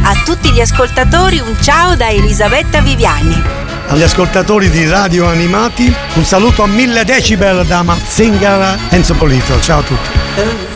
A tutti gli ascoltatori un ciao da Elisabetta Viviani. Agli ascoltatori di Radio Animati un saluto a 1000 decibel da Mazzingara Enzo Polito. Ciao a tutti.